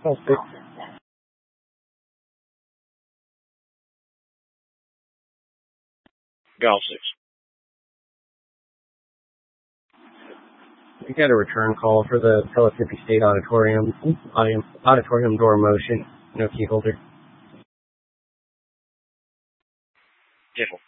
Sounds good. Golf 6. We got a return call for the Pellissippi State Auditorium door motion, no key holder. 10-4.